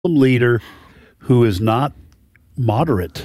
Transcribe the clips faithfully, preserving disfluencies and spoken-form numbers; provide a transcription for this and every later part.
leader who is not moderate.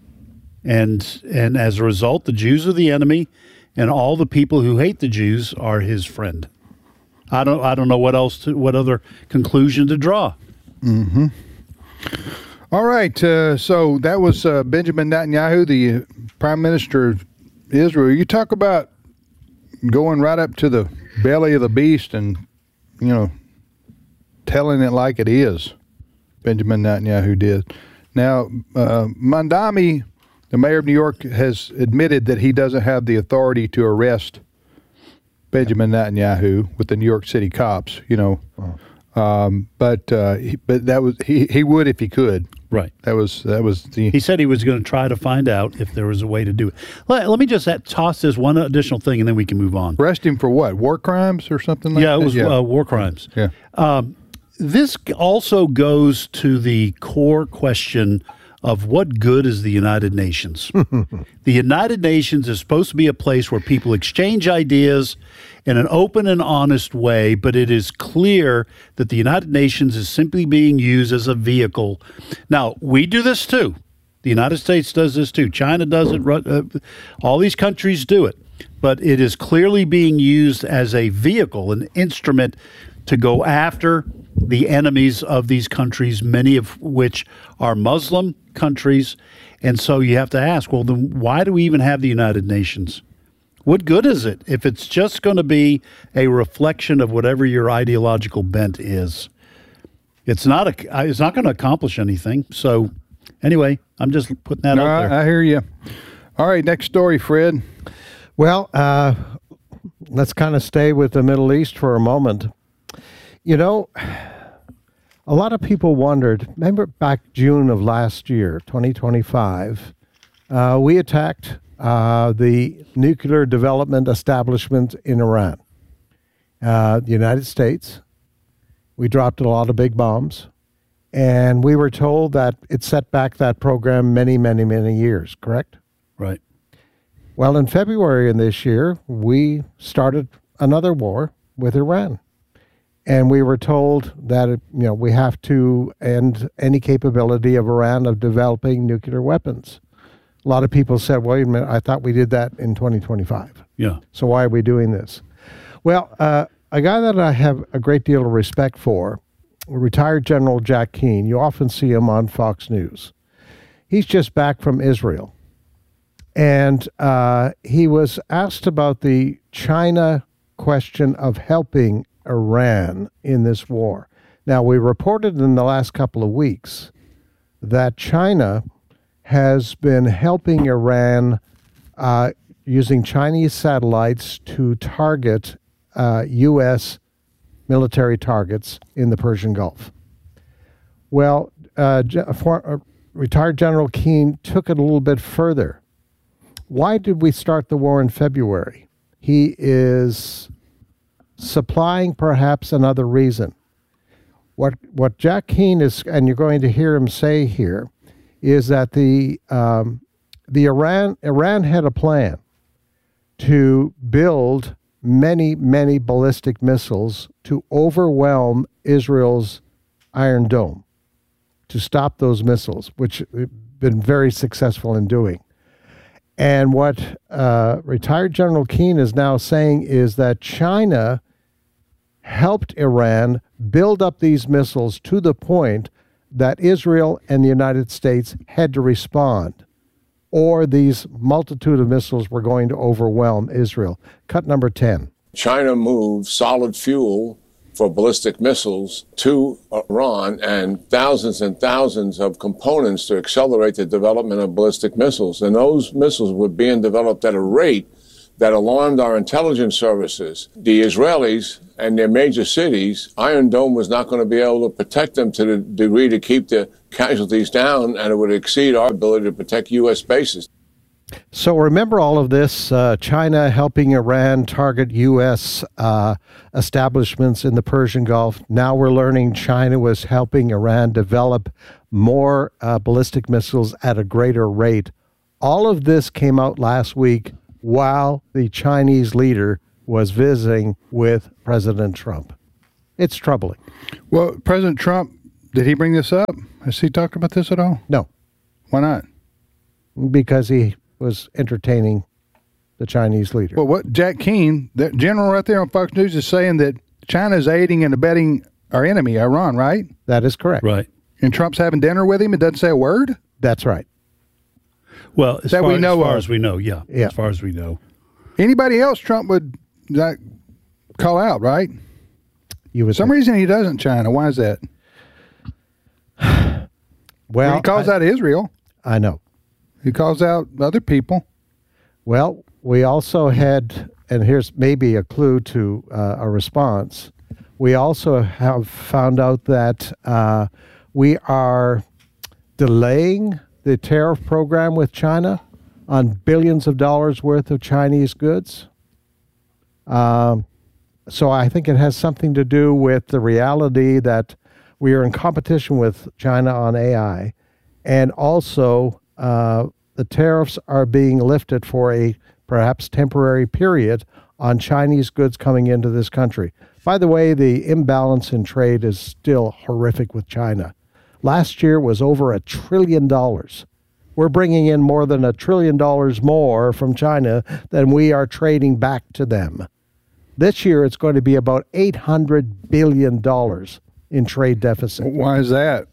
And and as a result, the Jews are the enemy, and all the people who hate the Jews are his friend. I don't I don't know what else to, what other conclusion to draw. Mm-hmm. All right. Uh, so that was uh, Benjamin Netanyahu, the Prime Minister of Israel. You talk about going right up to the belly of the beast and, you know, telling it like it is. Benjamin Netanyahu did. Now, uh, Mandami, the mayor of New York, has admitted that he doesn't have the authority to arrest Benjamin Netanyahu with the New York City cops, you know. Oh. Um, but uh, he, but that was he, he would if he could. Right. That was that was the. He said he was going to try to find out if there was a way to do it. Let, let me just add, toss this one additional thing, and then we can move on. Arrest him for what? War crimes or something like yeah, that? It was, yeah, it was uh, war crimes. Yeah. Um, this also goes to the core question of what good is the United Nations? The United Nations is supposed to be a place where people exchange ideas in an open and honest way, but it is clear that the United Nations is simply being used as a vehicle. Now, we do this too. The United States does this too. China does it. Uh, all these countries do it. But it is clearly being used as a vehicle, an instrument to go after the enemies of these countries, many of which are Muslim countries. And so you have to ask, well, then why do we even have the United Nations? What good is it if it's just going to be a reflection of whatever your ideological bent is? It's not a, it's not going to accomplish anything. So anyway, I'm just putting that no, out there. I hear you. All right, next story, Fred. Well, uh, let's kind of stay with the Middle East for a moment. You know, a lot of people wondered, remember back June of last year, twenty twenty-five, uh, we attacked uh, the nuclear development establishment in Iran. Uh, the United States, we dropped a lot of big bombs, and we were told that it set back that program many, many, many years, correct? Right. Well, in February in this year, we started another war with Iran. And we were told that, you know, we have to end any capability of Iran of developing nuclear weapons. A lot of people said, wait a minute, I thought we did that in twenty twenty-five. Yeah. So why are we doing this? Well, uh, a guy that I have a great deal of respect for, retired General Jack Keane, you often see him on Fox News. He's just back from Israel. And uh, he was asked about the China question of helping Iran in this war. Now, we reported in the last couple of weeks that China has been helping Iran uh, using Chinese satellites to target uh, U S military targets in the Persian Gulf. Well, uh, for, uh, retired General Keane took it a little bit further. Why did we start the war in February? He is supplying perhaps another reason. What what Jack Keane is, and you're going to hear him say here, is that the um, the Iran Iran had a plan to build many many ballistic missiles to overwhelm Israel's Iron Dome, to stop those missiles, which they've been very successful in doing. And what uh, retired General Keane is now saying is that China helped Iran build up these missiles to the point that Israel and the United States had to respond, or these multitude of missiles were going to overwhelm Israel. Cut number ten. China moved solid fuel for ballistic missiles to Iran and thousands and thousands of components to accelerate the development of ballistic missiles. And those missiles were being developed at a rate that alarmed our intelligence services. The Israelis and their major cities, Iron Dome was not going to be able to protect them to the degree to keep the casualties down, and it would exceed our ability to protect U S bases. So remember all of this, uh, China helping Iran target U S uh, establishments in the Persian Gulf. Now we're learning China was helping Iran develop more uh, ballistic missiles at a greater rate. All of this came out last week while the Chinese leader was visiting with President Trump. It's troubling. Well, President Trump Did he bring this up? Has he talked about this at all? No, Why not? because he was entertaining the Chinese leader. Well, what Jack Keane, that general right there on Fox News, is saying that China is aiding and abetting our enemy, Iran, right? That is correct. Right. And Trump's having dinner with him. It doesn't say a word. That's right. Well, as That far, we know as, far of. as we know, yeah. Yeah. As far as we know. Anybody else Trump would like, call out, right? You would For some think. reason he doesn't. China. Why is that? Well, Well, he calls I, out Israel. I know. He calls out other people. Well, we also had, and here's maybe a clue to uh, a response. We also have found out that uh, we are delaying the tariff program with China on billions of dollars worth of Chinese goods. Um, so I think it has something to do with the reality that we are in competition with China on A I, and also uh, the tariffs are being lifted for a perhaps temporary period on Chinese goods coming into this country. By the way, the imbalance in trade is still horrific with China. Last year was over a trillion dollars. We're bringing in more than a trillion dollars more from China than we are trading back to them. This year, it's going to be about eight hundred billion dollars in trade deficit. Why is that?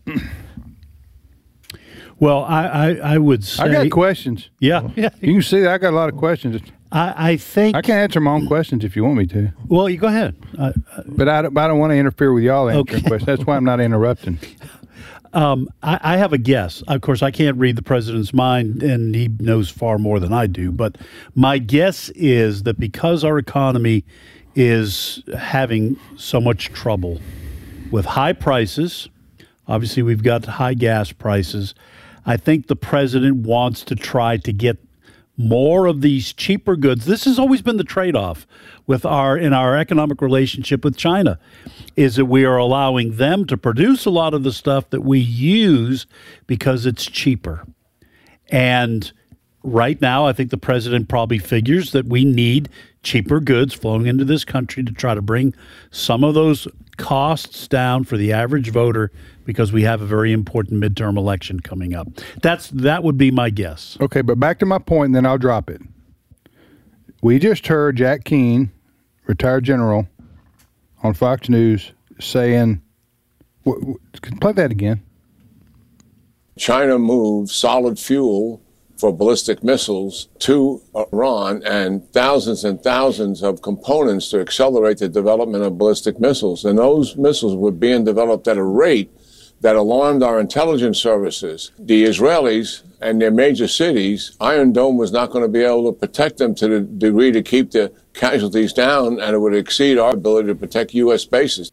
Well, I, I, I would say. I got questions. Yeah. yeah. You can see that I got a lot of questions. I, I think. I can answer my own questions if you want me to, Well, you go ahead. Uh, but I don't, I don't want to interfere with y'all answering Okay. questions. That's why I'm not interrupting. Um, I, I have a guess. Of course, I can't read the president's mind, and he knows far more than I do. But my guess is that because our economy is having so much trouble with high prices, obviously we've got high gas prices, I think the president wants to try to get more of these cheaper goods. This has always been the trade-off with our in our economic relationship with China, is that we are allowing them to produce a lot of the stuff that we use because it's cheaper. And right now, I think the president probably figures that we need cheaper goods flowing into this country to try to bring some of those costs down for the average voter, because we have a very important midterm election coming up. That's that would be my guess. Okay, but back to my point, and then I'll drop it. We just heard Jack Keane, retired general, on Fox News saying, w- w- play that again. China moved solid fuel for ballistic missiles to Iran and thousands and thousands of components to accelerate the development of ballistic missiles. And those missiles were being developed at a rate that alarmed our intelligence services. The Israelis and their major cities, Iron Dome was not going to be able to protect them to the degree to keep the casualties down, and it would exceed our ability to protect U S bases.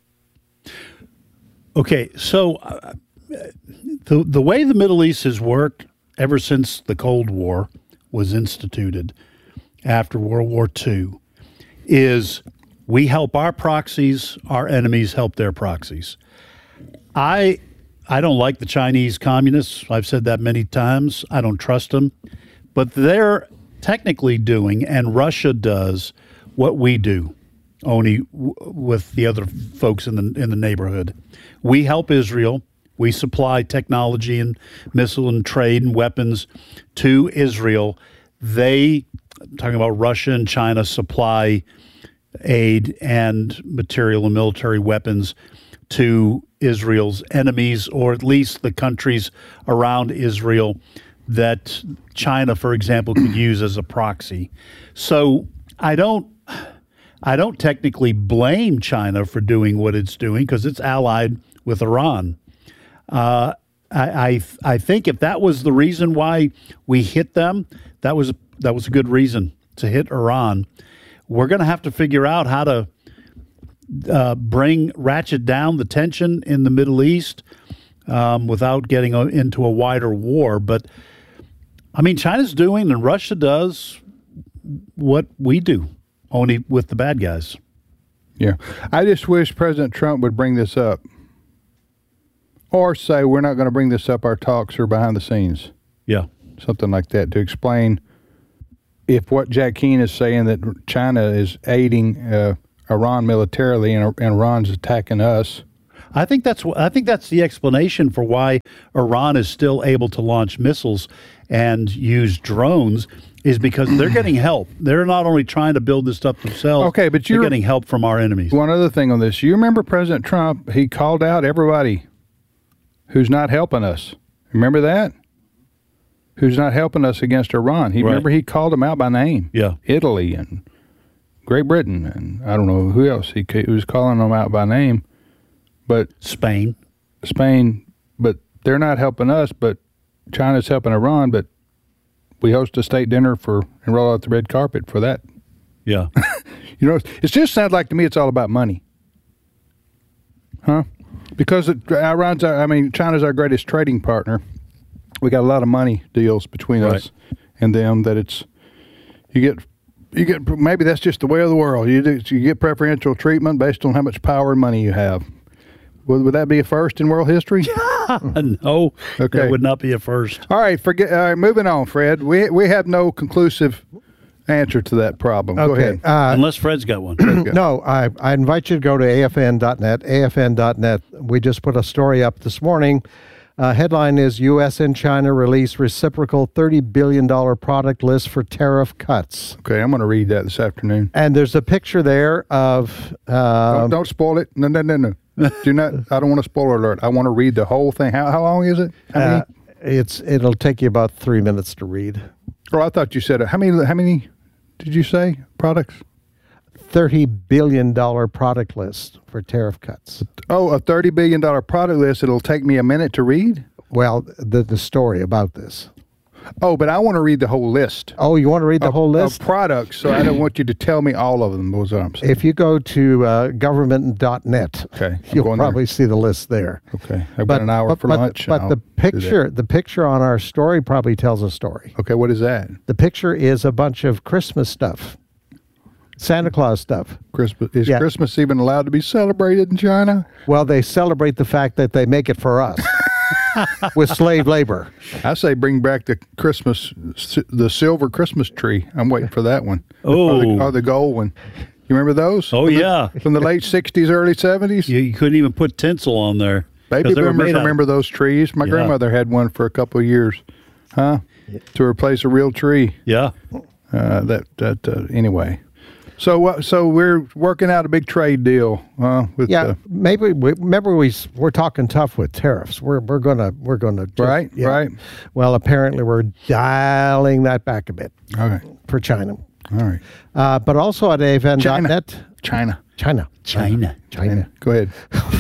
Okay, so uh, the the way the Middle East has worked ever since the Cold War was instituted after World War Two is we help our proxies, our enemies help their proxies. I I don't like the Chinese communists. I've said that many times. I don't trust them. But they're technically doing, and Russia does, what we do, only w- with the other folks in the in the neighborhood. We help Israel. We supply technology and missile and trade and weapons to Israel. They, I'm talking about Russia and China, supply aid and material and military weapons to Israel's enemies, or at least the countries around Israel that China, for example, could use as a proxy. So I don't I don't technically blame China for doing what it's doing, because it's allied with Iran. Uh, I, I I think if that was the reason why we hit them, that was that was a good reason to hit Iran. We're going to have to figure out how to uh, bring ratchet down the tension in the Middle East um, without getting a, into a wider war. But I mean, China's doing and Russia does what we do, only with the bad guys. Yeah. I just wish President Trump would bring this up. Or say, we're not going to bring this up, our talks are behind the scenes. Yeah. Something like that, to explain if what Jack Keane is saying, that China is aiding uh, Iran militarily and, and Iran's attacking us. I think that's wh- I think that's the explanation for why Iran is still able to launch missiles and use drones, is because they're getting help. They're not only trying to build this stuff themselves. Okay, but they're you're getting help from our enemies. One other thing on this. You remember President Trump, he called out everybody who's not helping us. Remember that? Who's not helping us against Iran. He Right. Remember he called them out by name. Yeah. Italy and Great Britain and I don't know who else. He, he was calling them out by name. But Spain. Spain, but they're not helping us, but China's helping Iran, but we host a state dinner for and roll out the red carpet for that. Yeah. You know, it just sounds like to me it's all about money. Huh? Because it, Iran's our, I mean, China's our greatest trading partner. We got a lot of money deals between Right. us and them that it's, you get, you get, maybe that's just the way of the world. You do, you get preferential treatment based on how much power and money you have. Would, would that be a first in world history? No, Okay. that would not be a first. All right, forget. All right, moving on, Fred. We we have no conclusive answer to that problem. Go Okay. ahead. Uh, Unless Fred's got one. No, I, I invite you to go to A F N dot net. A F N dot net. We just put a story up this morning. Uh, headline is U S and China release reciprocal thirty billion dollars product list for tariff cuts. Okay, I'm going to read that this afternoon. And there's a picture there of... Uh, Don't, don't spoil it. No, no, no, no. Do not. I don't want a spoiler alert. I want to read the whole thing. How how long is it? How many? uh, it's It'll take you about three minutes to read. Oh, I thought you said it. How many? How many did you say products? thirty billion dollars product list for tariff cuts. Oh, a thirty billion dollar product list. It'll take me a minute to read. Well, the, the story about this. Oh, but I want to read the whole list. Oh, you want to read the of, whole list? of products. So I don't want you to tell me all of them. Those what I'm saying. If you go to uh, government dot net, Okay, I'm you'll going there. probably see the list there. Okay, I've got an hour but, for but, lunch. But I'll the do that. picture, the picture on our story probably tells a story. Okay, what is that? The picture is a bunch of Christmas stuff, Santa Claus stuff. Christmas is Yeah. Christmas even allowed to be celebrated in China? Well, they celebrate the fact that they make it for us with slave labor. I say bring back the Christmas, the silver Christmas tree. I'm waiting for that one. Oh. or the, or the gold one. You remember those? Oh, From the- yeah. from the late sixties, early seventies. You, you couldn't even put tinsel on there. Baby 'cause they were boomers made out- remember those trees. My Yeah. grandmother had one for a couple of years, huh? To replace a real tree. Yeah. Uh, that that uh, anyway. So uh, so we're working out a big trade deal. Uh, with Yeah, uh, maybe we, remember we s- we're talking tough with tariffs. We're we're gonna we're gonna just- Right, yeah. right. Well, apparently we're dialing that back a bit okay. for China, All right. uh, but also at A F N dot China. net. China. China, China. China. Go ahead.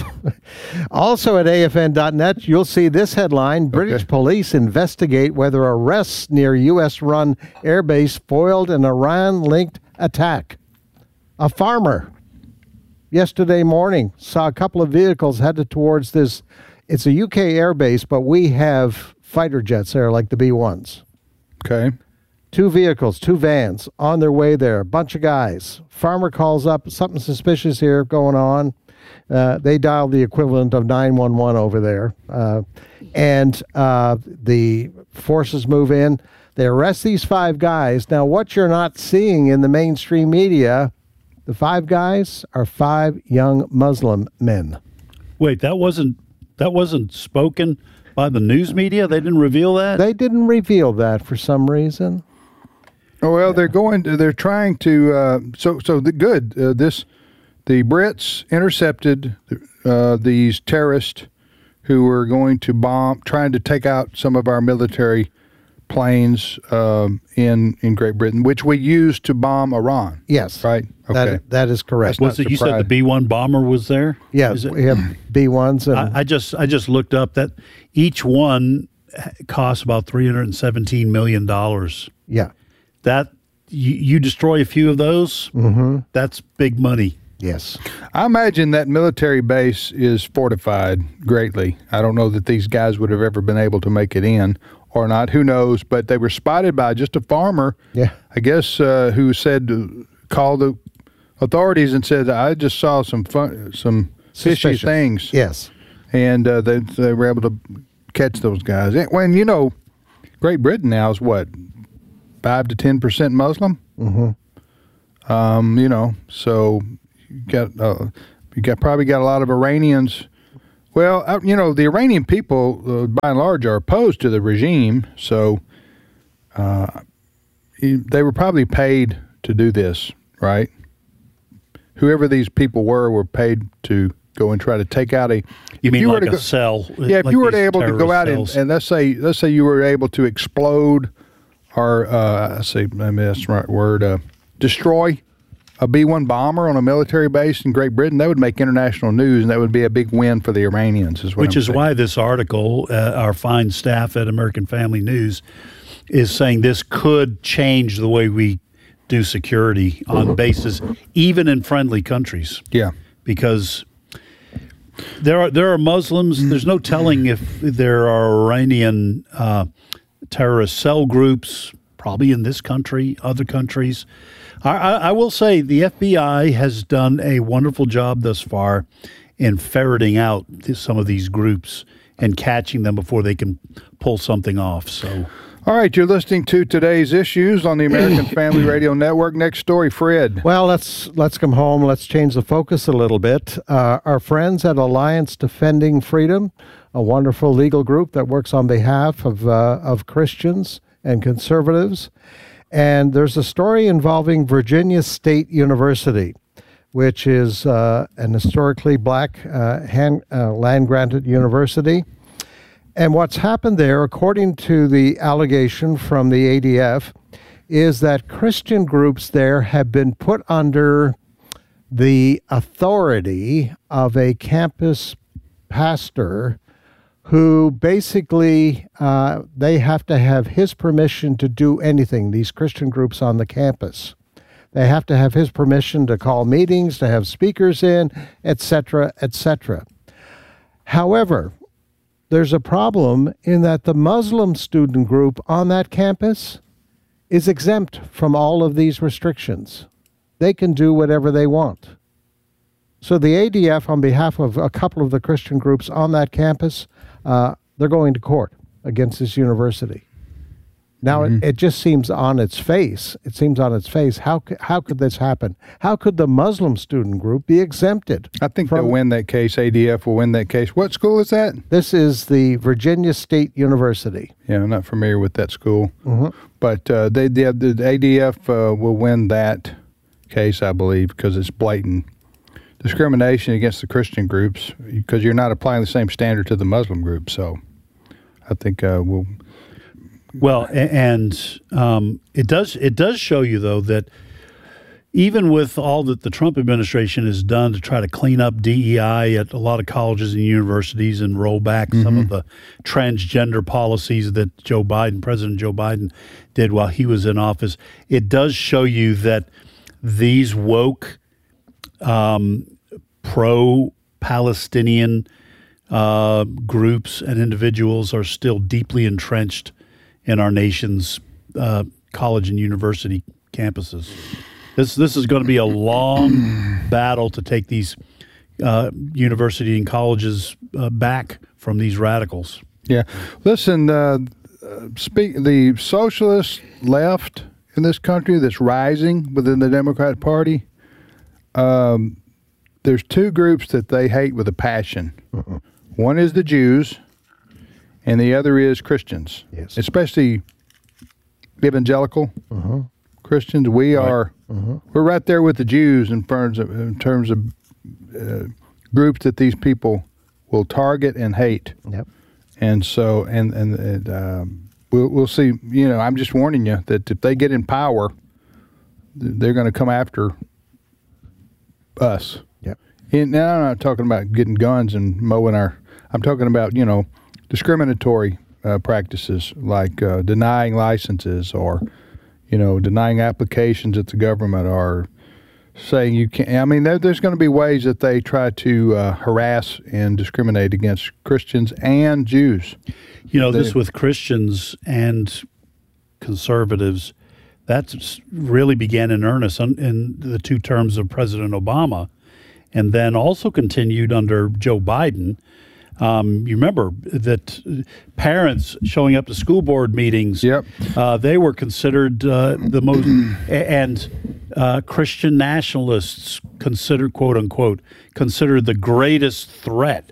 Also at A F N dot net, you'll see this headline: British Okay. police investigate whether arrests near U S-run airbase foiled an Iran-linked attack. A farmer yesterday morning saw a couple of vehicles headed towards this. It's a U K airbase, but we have fighter jets there like the B ones. Okay. Two vehicles, two vans on their way there, a bunch of guys. Farmer calls up, something suspicious here going on. Uh, they dial the equivalent of nine one one over there. Uh, and uh, the forces move in. They arrest these five guys. Now, what you're not seeing in the mainstream media, the five guys are five young Muslim men. Wait, that wasn't that wasn't spoken by the news media? They didn't reveal that? They didn't reveal that for some reason. Oh, well, they're going. To, they're trying to. Uh, so, so the good. Uh, this, the Brits intercepted uh, these terrorists who were going to bomb, trying to take out some of our military planes um, in in Great Britain, which we used to bomb Iran. Yes. Right. Okay. That, that is correct. That's was it you said the surprised. B one bomber was there? Yeah, Is it- we have B ones. And I, I just I just looked up that each one costs about three hundred seventeen million dollars. yeah. That you, you destroy a few of those, mm-hmm. that's big money. Yes. I imagine that military base is fortified greatly. I don't know that these guys would have ever been able to make it in or not. Who knows? But they were spotted by just a farmer, Yeah. I guess, uh, who said, called the authorities and said, I just saw some fun, some fishy Suspicious. things. Yes. And uh, they, they were able to catch those guys. And when, you know, Great Britain now is what, five to ten percent Muslim? Mm-hmm. Um, you know, so you got uh, you got probably got a lot of Iranians Well, uh, you know, the Iranian people, uh, by and large, are opposed to the regime, so uh, they were probably paid to do this, right? Whoever these people were were paid to go and try to take out a. You mean you like were a go, cell? Yeah, if like you were these able to go out and, and let's say let's say you were able to explode or uh, I say I mean that's the right word, uh, destroy a B one bomber on a military base in Great Britain, that would make international news, and that would be a big win for the Iranians. Is what Which I'm is saying. why this article, uh, our fine staff at American Family News, is saying this could change the way we do security on bases, even in friendly countries. Yeah, because there are there are Muslims. There's no telling if there are Iranian uh, terrorist cell groups, probably in this country, other countries. I, I, I will say the F B I has done a wonderful job thus far in ferreting out th- some of these groups and catching them before they can pull something off. So, all right, you're listening to today's issues on the American Family Radio Network. Next story, Fred. Well, let's let's come home. Let's change the focus a little bit. Uh, our friends at Alliance Defending Freedom, a wonderful legal group that works on behalf of uh, of Christians and conservatives. And there's a story involving Virginia State University, which is uh, an historically black uh, hand, uh, land-granted university. And what's happened there, according to the allegation from the A D F, is that Christian groups there have been put under the authority of a campus pastor who basically, uh, they have to have his permission to do anything, these Christian groups on the campus. They have to have his permission to call meetings, to have speakers in, et cetera, et cetera. However, there's a problem in that the Muslim student group on that campus is exempt from all of these restrictions. They can do whatever they want. So the A D F, on behalf of a couple of the Christian groups on that campus, uh, they're going to court against this university. Now, mm-hmm. it, it just seems on its face, it seems on its face, how, how could this happen? How could the Muslim student group be exempted? I think from, they'll win that case. A D F will win that case. What school is that? This is the Virginia State University. Yeah, I'm not familiar with that school. Mm-hmm. But uh, they, they, the A D F uh, will win that case, I believe, because it's blatant discrimination against the Christian groups, because you're not applying the same standard to the Muslim group. So I think uh, we'll... Well, and um, it does it does show you, though, that even with all that the Trump administration has done to try to clean up D E I at a lot of colleges and universities and roll back mm-hmm. some of the transgender policies that Joe Biden, President Joe Biden, did while he was in office, it does show you that these woke, um, pro-Palestinian uh, groups and individuals are still deeply entrenched in our nation's uh, college and university campuses. This this is going to be a long battle to take these uh, university and colleges uh, back from these radicals. Yeah. Listen, uh, speak the socialist left in this country that's rising within the Democrat Party, um, there's two groups that they hate with a passion. Uh-uh. One is the Jews, and the other is Christians, yes. especially evangelical uh-huh. Christians. We right. are uh-huh. we're right there with the Jews in terms of, in terms of uh, groups that these people will target and hate. Yep. And so, and and, and um, we'll we'll see. You know, I'm just warning you that if they get in power, they're going to come after us. Yep. And now I'm not talking about getting guns and mowing our. I'm talking about, you know, discriminatory uh, practices like uh, denying licenses or, you know, denying applications at the government or saying you can't. I mean, there, there's going to be ways that they try to uh, harass and discriminate against Christians and Jews. You know, they, this with Christians and conservatives, that's really began in earnest in the two terms of President Obama, and then also continued under Joe Biden. Um, you remember that parents showing up to school board meetings, yep. uh, they were considered uh, the most, and uh, Christian nationalists considered, quote unquote, considered the greatest threat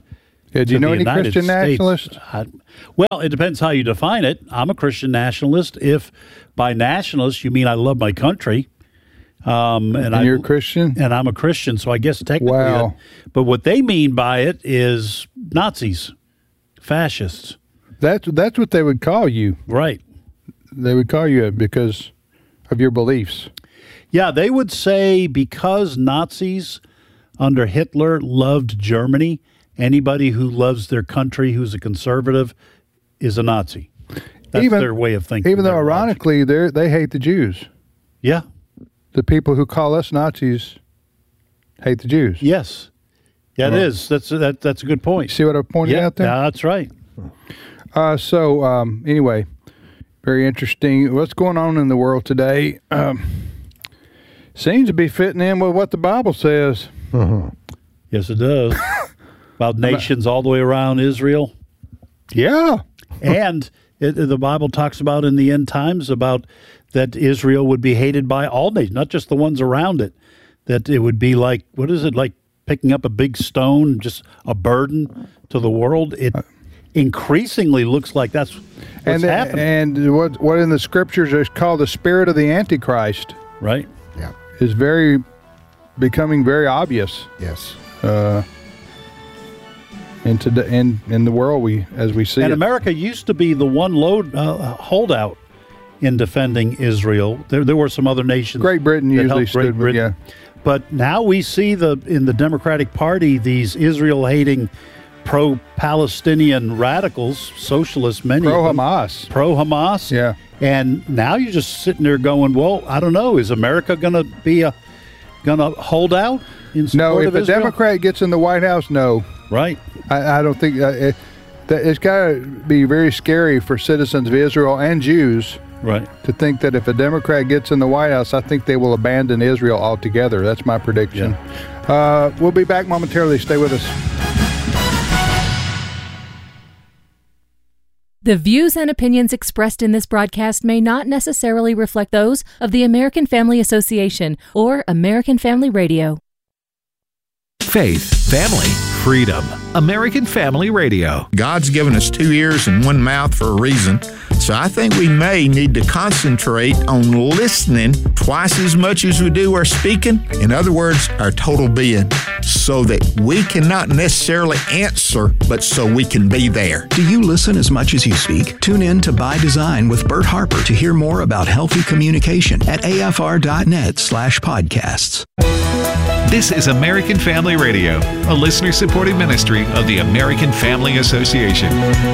Yeah, do you know any Christian nationalists? I, well, it depends how you define it. I'm a Christian nationalist. If by nationalist you mean I love my country, um, and, and I, you're a Christian, and I'm a Christian, so I guess technically. Wow. That, but what they mean by it is Nazis, fascists. That's that's what they would call you, right? They would call you it because of your beliefs. Yeah, they would say because Nazis under Hitler loved Germany. Anybody who loves their country, who's a conservative, is a Nazi. That's even, their way of thinking. Even though, ironically, they they hate the Jews. Yeah. The people who call us Nazis hate the Jews. Yes. Yeah, well, it is. That's that. That's a good point. See what I pointed yeah, out there? Yeah, that's right. Uh, so, um, anyway, very interesting. What's going on in the world today um, seems to be fitting in with what the Bible says. Uh-huh. Yes, it does. About nations all the way around Israel. Yeah. And it, the Bible talks about in the end times about that Israel would be hated by all nations, not just the ones around it. That it would be like, what is it, like picking up a big stone, just a burden to the world? It increasingly looks like that's what's and, happening. And what, what in the scriptures is called the spirit of the Antichrist. Right. Yeah. Is very, becoming very obvious. Yes. Uh Into the in in the world we as we see and it. America used to be the one load uh, holdout in defending Israel. There there were some other nations. Great Britain usually stood stood with yeah. But now we see the in the Democratic Party these Israel hating pro-Palestinian radicals, socialists, many pro of them, Hamas, pro Hamas. Yeah. And now you're just sitting there going, well, I don't know, is America going to be a going to hold out in support No, if of a Israel? Democrat gets in the White House, no. Right. I, I don't think uh, it, that it's got to be very scary for citizens of Israel and Jews, right, to think that if a Democrat gets in the White House, I think they will abandon Israel altogether. That's my prediction. Yeah. Uh, we'll be back momentarily. Stay with us. The views and opinions expressed in this broadcast may not necessarily reflect those of the American Family Association or American Family Radio. Faith, family, freedom. American Family Radio. God's given us two ears and one mouth for a reason. So I think we may need to concentrate on listening twice as much as we do our speaking. In other words, our total being, so that we can not necessarily answer, but so we can be there. Do you listen as much as you speak? Tune in to By Design with Bert Harper to hear more about healthy communication at afr.net slash podcasts. This is American Family Radio, a listener-supported ministry of the American Family Association.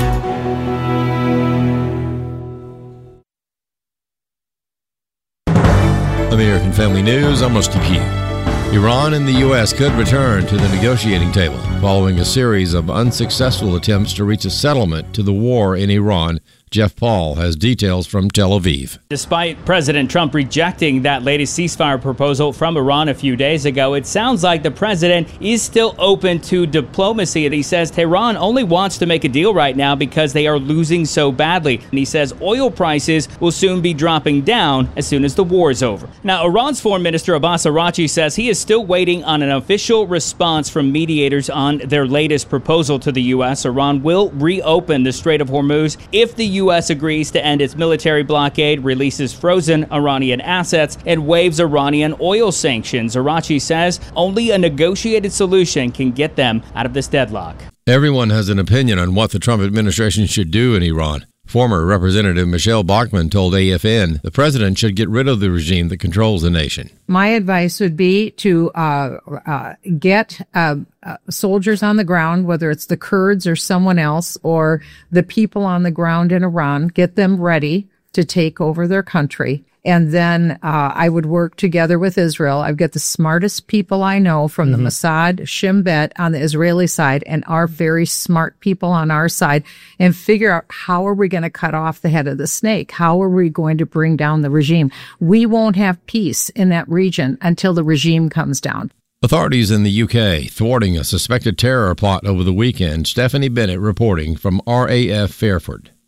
American Family News, I'm Rusty Pugh. Iran and the U S could return to the negotiating table following a series of unsuccessful attempts to reach a settlement to the war in Iran. Jeff Paul has details from Tel Aviv. Despite President Trump rejecting that latest ceasefire proposal from Iran a few days ago, it sounds like the president is still open to diplomacy. And he says Tehran only wants to make a deal right now because they are losing so badly. And he says oil prices will soon be dropping down as soon as the war is over. Now, Iran's Foreign Minister Abbas Araghchi says he is still waiting on an official response from mediators on their latest proposal to the U S. Iran will reopen the Strait of Hormuz if the U S agrees to end its military blockade, releases frozen Iranian assets, and waives Iranian oil sanctions. Araghchi says only a negotiated solution can get them out of this deadlock. Everyone has an opinion on what the Trump administration should do in Iran. Former Representative Michelle Bachmann told A F N the president should get rid of the regime that controls the nation. My advice would be to uh, uh, get uh, uh, soldiers on the ground, whether it's the Kurds or someone else, or the people on the ground in Iran, get them ready to take over their country. And then uh, I would work together with Israel. I've got the smartest people I know from mm-hmm. the Mossad, Shin Bet on the Israeli side, and our very smart people on our side, and figure out how are we going to cut off the head of the snake? How are we going to bring down the regime? We won't have peace in that region until the regime comes down. Authorities in the U K thwarting a suspected terror plot over the weekend. Stephanie Bennett reporting from R A F Fairford.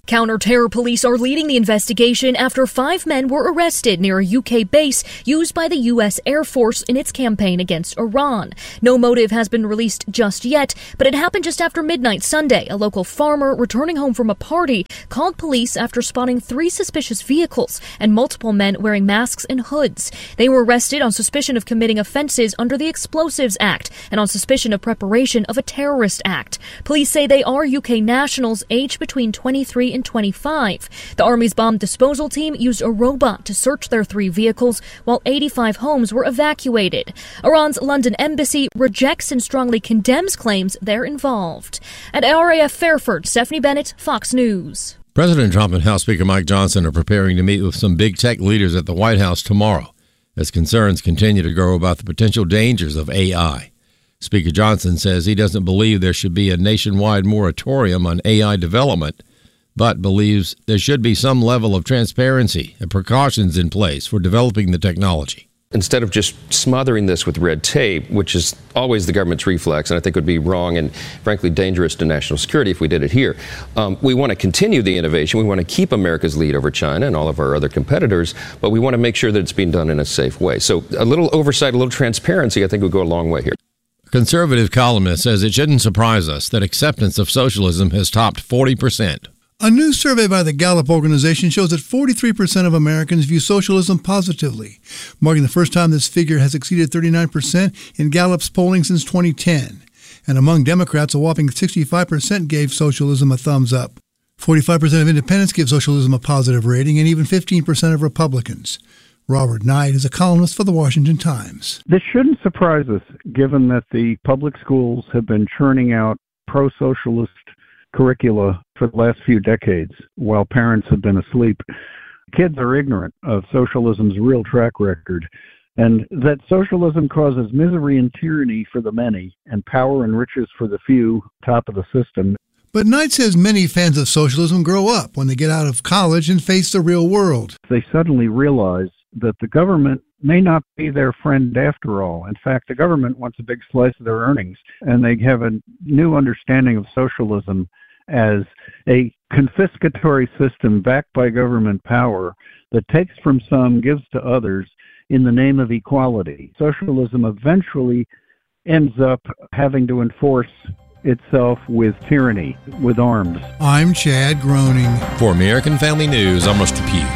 Counter-terror police are leading the investigation after five men were arrested near a U K base used by the U S Air Force in its campaign against Iran. No motive has been released just yet, but it happened just after midnight Sunday. A local farmer returning home from a party called police after spotting three suspicious vehicles and multiple men wearing masks and hoods. They were arrested on suspicion of committing offenses under the Explosives Act and on suspicion of preparation of a terrorist act. Police say they are U K nationals aged between twenty-three and twenty-five. The Army's bomb disposal team used a robot to search their three vehicles while eighty-five homes were evacuated. Iran's London embassy rejects and strongly condemns claims they're involved. At R A F Fairford, Stephanie Bennett, Fox News. President Trump and House Speaker Mike Johnson are preparing to meet with some big tech leaders at the White House tomorrow as concerns continue to grow about the potential dangers of A I. Speaker Johnson says he doesn't believe there should be a nationwide moratorium on A I development, but believes there should be some level of transparency and precautions in place for developing the technology. Instead of just smothering this with red tape, which is always the government's reflex, and I think would be wrong and frankly dangerous to national security if we did it here, um, we want to continue the innovation. We want to keep America's lead over China and all of our other competitors, but we want to make sure that it's being done in a safe way. So a little oversight, a little transparency, I think would go a long way here. A conservative columnist says it shouldn't surprise us that acceptance of socialism has topped forty percent. A new survey by the Gallup organization shows that forty-three percent of Americans view socialism positively, marking the first time this figure has exceeded thirty-nine percent in Gallup's polling since twenty ten. And among Democrats, a whopping sixty-five percent gave socialism a thumbs up. forty-five percent of independents give socialism a positive rating, and even fifteen percent of Republicans. Robert Knight is a columnist for the Washington Times. This shouldn't surprise us, given that the public schools have been churning out pro-socialist curricula for the last few decades while parents have been asleep. Kids are ignorant of socialism's real track record, and that socialism causes misery and tyranny for the many and power and riches for the few, top of the system. But Knight says many fans of socialism grow up when they get out of college and face the real world. They suddenly realize that the government may not be their friend after all. In fact, the government wants a big slice of their earnings, and they have a new understanding of socialism as a confiscatory system backed by government power that takes from some, gives to others in the name of equality. Socialism eventually ends up having to enforce itself with tyranny, with arms. I'm Chad Groening. For American Family News, I'm Rusty Pugh.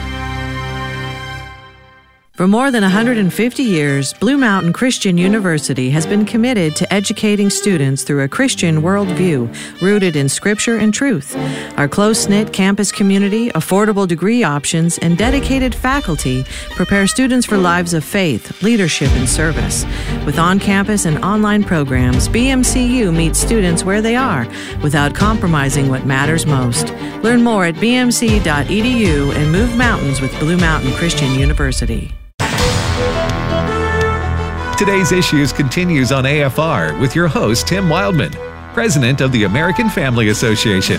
For more than one hundred fifty years, Blue Mountain Christian University has been committed to educating students through a Christian worldview rooted in Scripture and truth. Our close-knit campus community, affordable degree options, and dedicated faculty prepare students for lives of faith, leadership, and service. With on-campus and online programs, B M C U meets students where they are without compromising what matters most. Learn more at b m c dot e d u and move mountains with Blue Mountain Christian University. Today's Issues continues on A F R with your host, Tim Wildman, President of the American Family Association.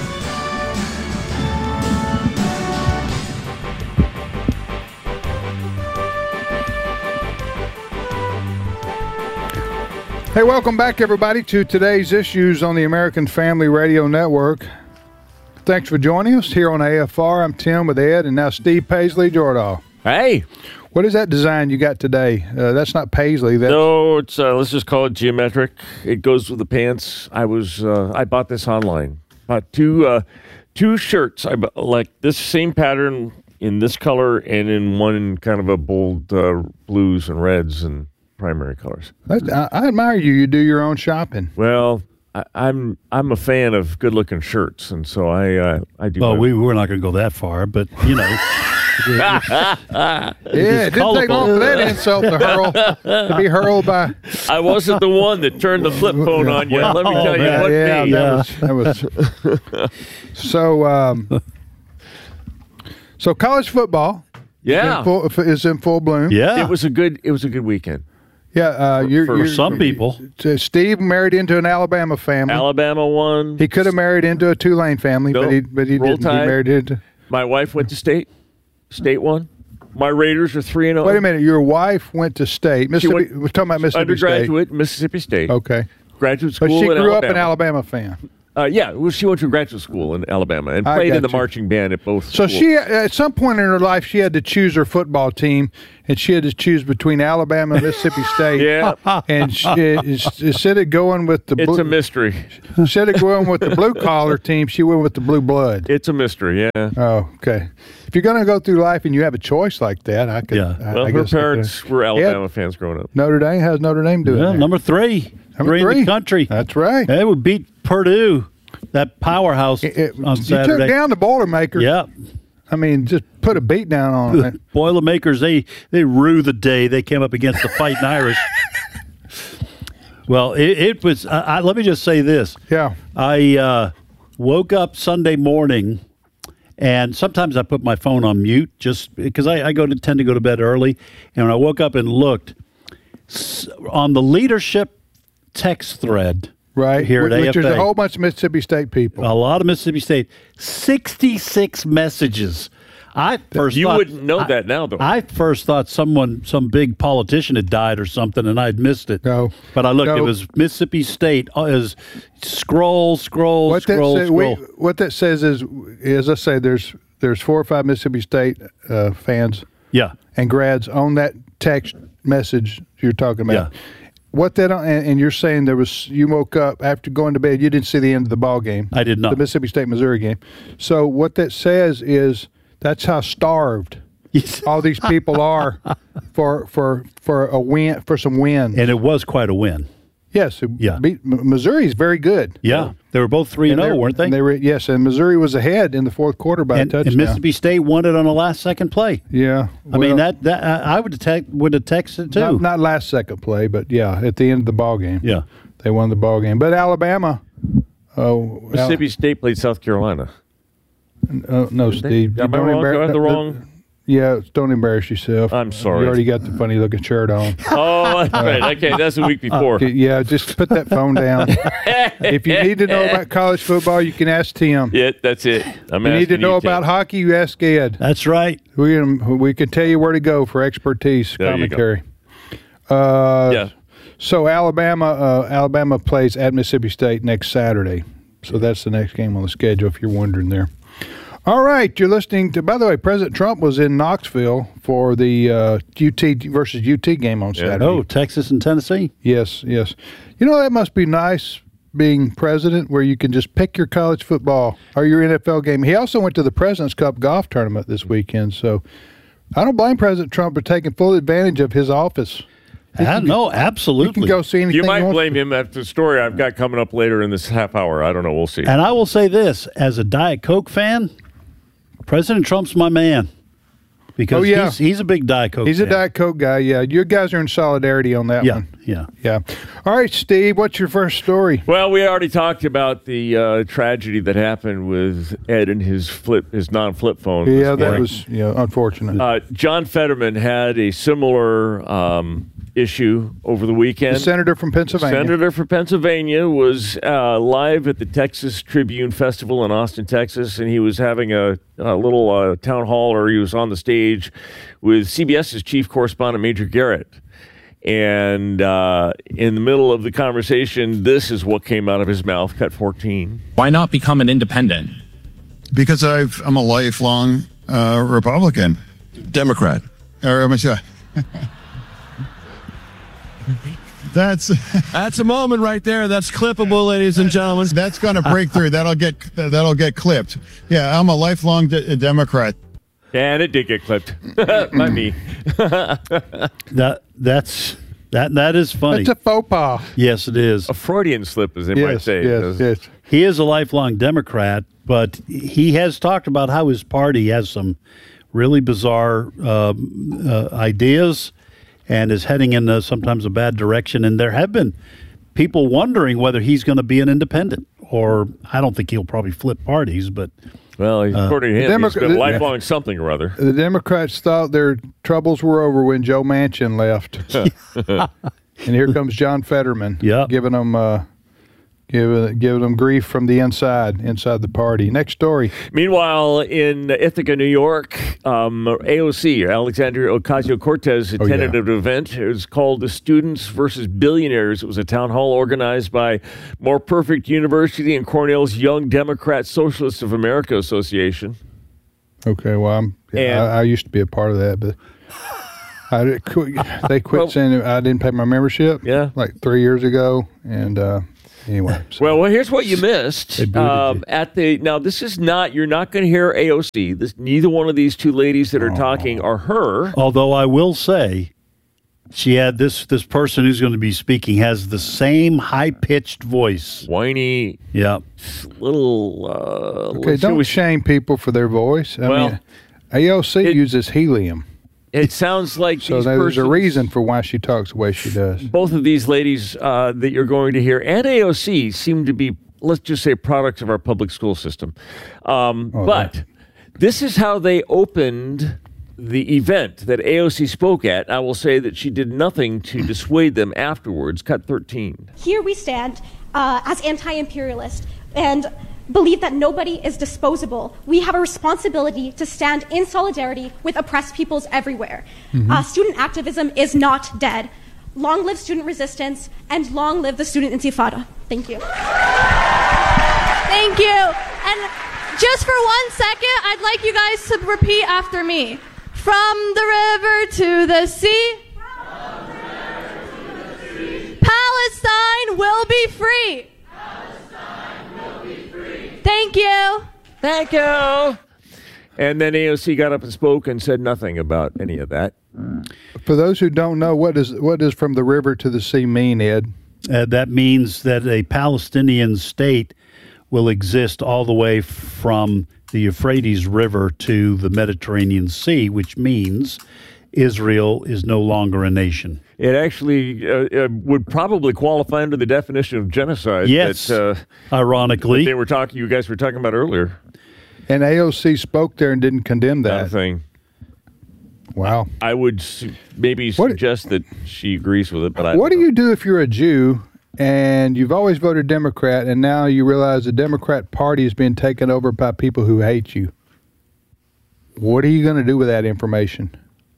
Hey, welcome back, everybody, to today's Issues on the American Family Radio Network. Thanks for joining us here on A F R. I'm Tim with Ed, and now Steve Paisley Jordahl. Hey. What is that design you got today? Uh, that's not Paisley. That's... No, it's uh, let's just call it geometric. It goes with the pants. I was uh, I bought this online. Bought two uh, two shirts. I bought, like this same pattern in this color and in one kind of a bold uh, blues and reds and primary colors. That's, I, I admire you. You do your own shopping. Well, I, I'm I'm a fan of good looking shirts, and so I uh, I do. Well, my... we we're not going to go that far, but you know. yeah, it didn't take long for that insult to hurl to be hurled by. I wasn't the one that turned the flip phone on you. Let me tell you yeah, what. Yeah, me. that was, that was so. Um, so college football, yeah, is in full, is in full bloom. Yeah, it was a good. It was a good weekend. Yeah, uh, you're, for you're, some people. Steve married into an Alabama family. Alabama won. He could have married into a Tulane family, nope. but he but he Roll didn't. Tide. He married into. My wife went to state. State won. My Raiders are three and zero. Wait a minute. Your wife went to state. Mississippi. We're talking about Mississippi undergraduate, State. Mississippi State. Okay. Graduate school. But she in grew Alabama. up an Alabama fan. Uh, yeah, well, she went to graduate school in Alabama and I played in got the you. marching band at both So schools. she, at some point in her life, she had to choose her football team, and she had to choose between Alabama and Mississippi State. Yeah. And she, instead of going with the It's blue, a mystery. Instead of going with the blue collar team, she went with the blue blood. It's a mystery, yeah. Oh, okay. If you're going to go through life and you have a choice like that, I could. Yeah. I, Well, I her guess I parents could. were Alabama Yeah. fans growing up. Notre Dame. How's Notre Dame doing? Yeah, there? number three. Number three in three. the country. That's right. They would beat Purdue, that powerhouse It- on you Saturday. took down the Boilermakers. Yeah. I mean, just put a beat down on The it. Boilermakers, they, they rue the day they came up against the Fighting Irish. Well, it, it was, I, I, let me just say this. Yeah. I uh, woke up Sunday morning, and sometimes I put my phone on mute just because I, I go to tend to go to bed early. And when I woke up and looked s- on the leadership text thread, Right. here at Which A F A. there's a whole bunch of Mississippi State people. a lot of Mississippi State, sixty-six messages. I first You thought, wouldn't know I- that now, though. I first thought someone, some big politician had died or something, and I'd missed it. No, but I looked; no. it was Mississippi State. Uh, is scroll, scroll, What that, scroll, say, scroll. we, what that says is, as I say, there's there's four or five Mississippi State uh, fans yeah, and grads on that text message you're talking about. Yeah. What that and, and you're saying there was you woke up after going to bed, you didn't see the end of the ball game. I did not. The Mississippi State Missouri game. So what that says is that's how starved all these people are for for for a win for some wins. and it was quite a win. Yes, it Yeah. beat, M- Missouri's very good. Yeah, they were both three and they're- zero, weren't they? and they were, yes, and Missouri was ahead in the fourth quarter by and, a and touchdown. Mississippi State won it on a last second play. Yeah, I mean well, that that I I would have te- would have texted too. Not, not last second play, but yeah, at the end of the ball game. Yeah. they won the ball game. But Alabama, oh, Mississippi State played South Carolina. uh, no, Steve, Am I don't wrong? embar- Do I have the the- wrong? Yeah, don't embarrass yourself. I'm sorry. You already got the funny looking shirt on. Oh, that's right. Okay, that's the week before. Okay, yeah, just put that phone down. If you need to know about college football, you can ask Tim. Yeah, that's it. I'm you need to asking know Tim. about hockey, you ask Ed. That's right. We can, we can tell you where to go for expertise There you go. commentary. Uh, Yeah. So Alabama, uh, Alabama plays at Mississippi State next Saturday. So that's the next game on the schedule. If you're wondering there. All right, you're listening to. By the way, President Trump was in Knoxville for the uh, U T versus U T game on Saturday. Oh, Texas and Tennessee. Yes, yes. You know that must be nice being president, where you can just pick your college football or your N F L game. He also went to the President's Cup golf tournament this weekend. So I don't blame President Trump for taking full advantage of his office. I know, absolutely. You can go see anything You might want. blame him after the story I've got coming up later in this half hour. I don't know. We'll see. And I will say this, as a Diet Coke fan, President Trump's my man. Because Oh, yeah. he's, he's a big Diet Coke He's a fan. Diet Coke guy. Yeah, you guys are in solidarity on that Yeah, one. yeah. Yeah. All right, Steve. What's your first story? Well, we already talked about the uh, tragedy that happened with Ed and his flip, his non-flip phone. this Yeah, that morning. was yeah unfortunate. Uh, John Fetterman had a similar um, issue over the weekend. The senator from Pennsylvania. Senator from Pennsylvania was uh, live at the Texas Tribune Festival in Austin, Texas, and he was having a, a little uh, town hall, or he was on the stage with CBS's chief correspondent, Major Garrett. And uh, in the middle of the conversation, this is what came out of his mouth, cut fourteen. Why not become an independent? Because I've, I'm a lifelong uh, Republican. Democrat. Or am I sorry? That's That's a moment right there. That's clippable, ladies and gentlemen. that's going to break through. That'll get that'll get clipped. Yeah, I'm a lifelong de- Democrat. And it did get clipped by me. That that's that that is funny. It's a faux pas. Yes, it is. A Freudian slip, as they might Yes, say. yes, yes. He is a lifelong Democrat, but he has talked about how his party has some really bizarre um, uh, ideas and is heading in a, sometimes a bad direction. And there have been people wondering whether he's going to be an independent, or I don't think he'll probably flip parties, but Well, according to him, Demo- he's been lifelong something or other. The Democrats thought their troubles were over when Joe Manchin left, and here comes John Fetterman, Yeah. giving them uh, giving giving them grief from the inside, inside the party. Next story. Meanwhile, in Ithaca, New York, Um, A O C, Alexandria Ocasio-Cortez, attended an event. It was called the Students versus Billionaires. It was a town hall organized by More Perfect University and Cornell's Young Democrat Socialists of America Association. Okay, well, I'm, yeah, I, I used to be a part of that, but I did quit, they quit well, saying I didn't pay my membership. Yeah, like three years ago, and uh, anyway. So. Well, well, here's what you missed. Um, you. At the now, this is not. You're not going to hear A O C. This neither one of these two ladies that are oh. talking are her. Although I will say, she had this. This person who's going to be speaking has the same high pitched voice, whiny. Yeah, little. Uh, okay, don't we, shame people for their voice. I well, mean, A O C it, uses helium. It sounds like so these there's persons, a reason for why she talks the way she does. Both of these ladies uh, that you're going to hear and A O C seem to be, let's just say, products of our public school system. Um, oh, but yeah. This is how they opened the event that A O C spoke at. I will say that she did nothing to dissuade them afterwards. Cut thirteen. Here we stand uh, as anti-imperialist and believe that nobody is disposable. We have a responsibility to stand in solidarity with oppressed peoples everywhere. Mm-hmm. Uh, student activism is not dead. Long live student resistance, and long live the student intifada. Thank you. Thank you. And just for one second, I'd like you guys to repeat after me. From the river to the sea, From the river to the sea. Palestine will be free. Thank you. Thank you. And then A O C got up and spoke and said nothing about any of that. For those who don't know, what does what does from the river to the sea mean, Ed? Uh, that means that a Palestinian state will exist all the way from the Euphrates River to the Mediterranean Sea, which means Israel is no longer a nation. It actually uh, uh, would probably qualify under the definition of genocide. Yes, that, uh, ironically, that they were talking. You guys were talking about earlier. And A O C spoke there and didn't condemn that thing. Wow. I would su- maybe suggest what, that she agrees with it, but I what do know. you do if you're a Jew and you've always voted Democrat, and now you realize the Democrat Party is being taken over by people who hate you? What are you going to do with that information?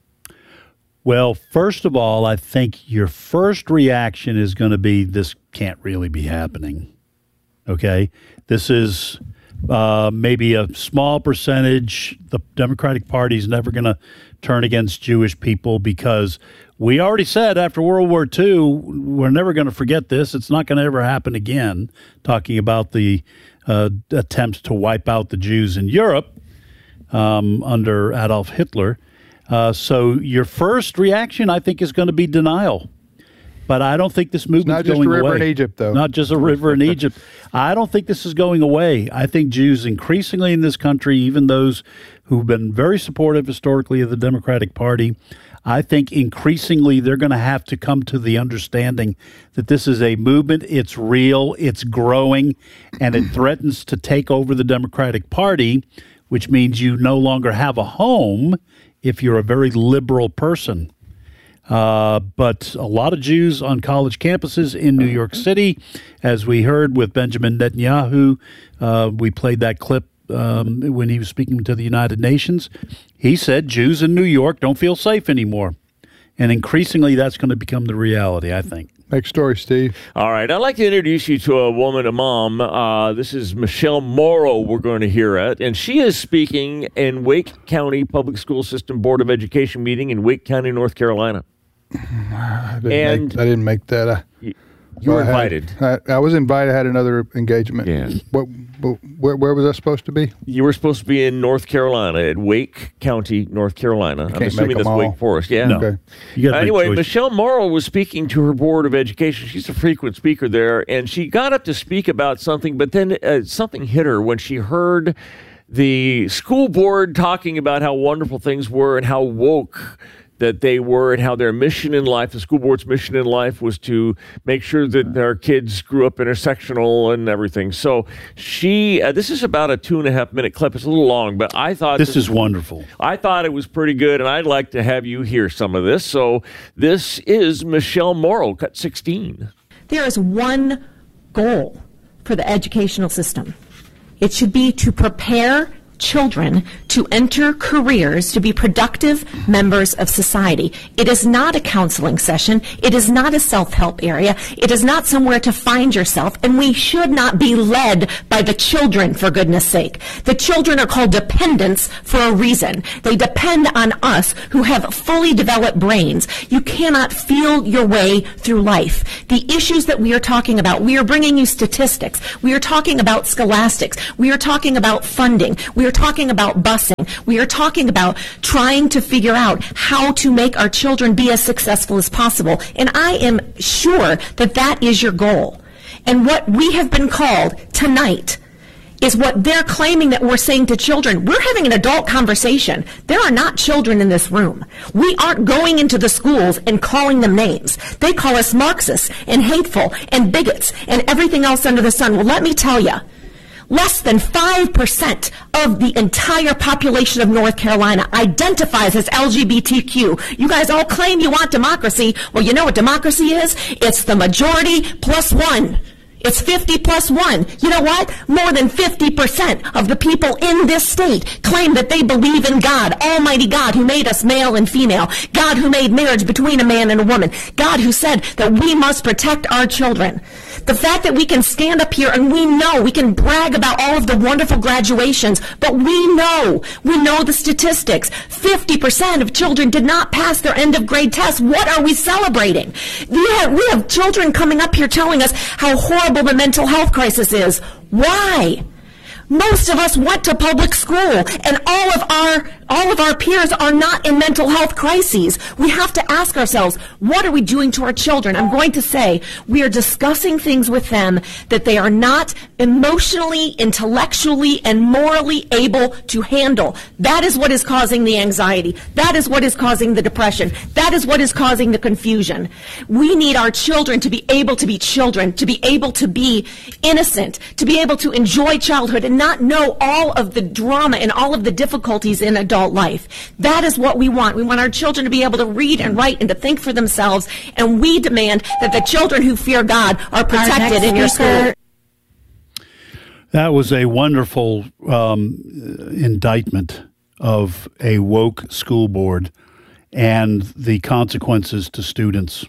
Well, first of all, I think your first reaction is going to be, this can't really be happening. Okay? This is uh, maybe a small percentage. The Democratic Party is never going to turn against Jewish people because we already said after World War Two, we're never going to forget this. It's not going to ever happen again, talking about the uh, attempts to wipe out the Jews in Europe um, under Adolf Hitler. Uh, so your first reaction, I think, is going to be denial. But I don't think this movement's going away. Not just a river away. in Egypt, though. Not just a river in Egypt. I don't think this is going away. I think Jews increasingly in this country, even those who've been very supportive historically of the Democratic Party, I think increasingly they're going to have to come to the understanding that this is a movement, it's real, it's growing, and it threatens to take over the Democratic Party, which means you no longer have a home if you're a very liberal person. Uh, but a lot of Jews on college campuses in New York City, as we heard with Benjamin Netanyahu, uh, we played that clip um, when he was speaking to the United Nations. He said Jews in New York don't feel safe anymore. And increasingly, that's going to become the reality, I think. Next story, Steve. All right. I'd like to introduce you to a woman, a mom. Uh, this is Michelle Morrow we're going to hear at. And she is speaking in Wake County Public School System Board of Education meeting in Wake County, North Carolina. I didn't, and make, I didn't make that. I, you, you were I invited. Had, I, I was invited. I had another engagement. Yeah. What, what, where, where was I supposed to be? You were supposed to be in North Carolina, at Wake County, North Carolina. I'm assuming that's Wake Forest. Yeah. No. Okay. You uh, anyway, Michelle Morrow was speaking to her Board of Education. She's a frequent speaker there, and she got up to speak about something, but then uh, something hit her when she heard the school board talking about how wonderful things were and how woke that they were and how their mission in life, the school board's mission in life, was to make sure that their kids grew up intersectional and everything. So she, uh, this is about a two and a half minute clip. It's a little long, but I thought this, this is wonderful. I thought it was pretty good, and I'd like to have you hear some of this. So this is Michelle Morrow, cut sixteen. There is one goal for the educational system. It should be to prepare children to enter careers, to be productive members of society. It is not a counseling session. It is not a self-help area. It is not somewhere to find yourself, and we should not be led by the children, for goodness sake. The children are called dependents for a reason. They depend on us who have fully developed brains. You cannot feel your way through life. The issues that we are talking about, we are bringing you statistics. We are talking about scholastics. We are talking about funding. We are talking about busing. We are talking about trying to figure out how to make our children be as successful as possible. And I am sure that that is your goal. And what we have been called tonight is what they're claiming that we're saying to children. We're having an adult conversation. There are not children in this room. We aren't going into the schools and calling them names. They call us Marxists and hateful and bigots and everything else under the sun. Well, let me tell you, less than five percent of the entire population of North Carolina identifies as L G B T Q. You guys all claim you want democracy. Well, you know what democracy is? It's the majority plus one. It's fifty plus one. You know what? More than fifty percent of the people in this state claim that they believe in God, Almighty God, who made us male and female, God who made marriage between a man and a woman, God who said that we must protect our children. The fact that we can stand up here and we know, we can brag about all of the wonderful graduations, but we know, we know the statistics. fifty percent of children did not pass their end of grade test. What are we celebrating? We have, we have children coming up here telling us how horrible the mental health crisis is. Why? Most of us went to public school, and all of our all of our peers are not in mental health crises. We have to ask ourselves, what are we doing to our children? I'm going to say we are discussing things with them that they are not emotionally, intellectually, and morally able to handle. That is what is causing the anxiety. That is what is causing the depression. That is what is causing the confusion. We need our children to be able to be children, to be able to be innocent, to be able to enjoy childhood and not know all of the drama and all of the difficulties in adult life. That is what we want. We want our children to be able to read and write and to think for themselves, and we demand that the children who fear God are protected in your school. That was a wonderful um, indictment of a woke school board and the consequences to students.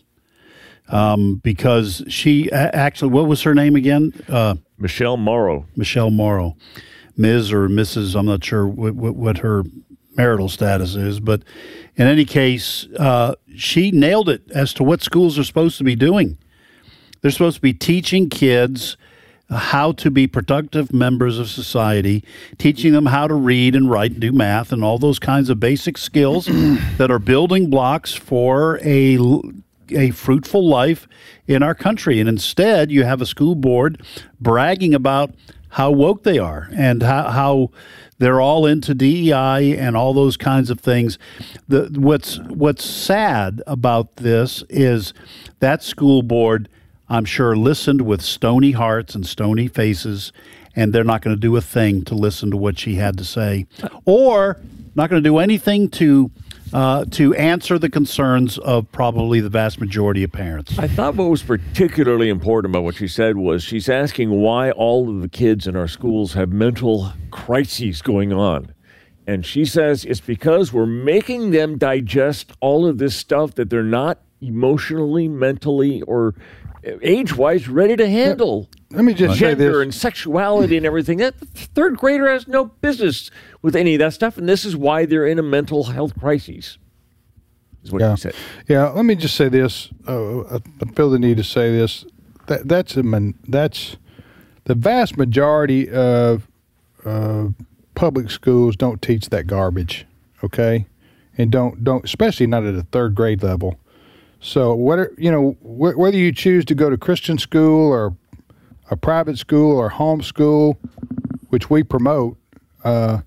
Um, because she actually, what was her name again? Uh, Michelle Morrow. Michelle Morrow. Miz or Missus I'm not sure what, what, what her marital status is. But in any case, uh, she nailed it as to what schools are supposed to be doing. They're supposed to be teaching kids how to be productive members of society, teaching them how to read and write and do math and all those kinds of basic skills that are building blocks for a a fruitful life in our country. And instead, you have a school board bragging about how woke they are and how, how they're all into D E I and all those kinds of things. The, what's what's sad about this is that school board, I'm sure, listened with stony hearts and stony faces, and they're not going to do a thing to listen to what she had to say, or not going to do anything to uh, to answer the concerns of probably the vast majority of parents. I thought what was particularly important about what she said was she's asking why all of the kids in our schools have mental crises going on. And she says it's because we're making them digest all of this stuff that they're not emotionally, mentally, or age-wise ready to handle. Let me just say this. Gender and sexuality and everything. That third grader has no business with any of that stuff, and this is why they're in a mental health crisis, is what yeah. she said. Yeah, let me just say this. Uh, I feel the need to say this. That, that's, a man, that's the vast majority of uh, public schools don't teach that garbage, okay? And don't, don't especially not at a third grade level. So whether, you know, wh- whether you choose to go to Christian school or a private school or homeschool, which we promote, uh,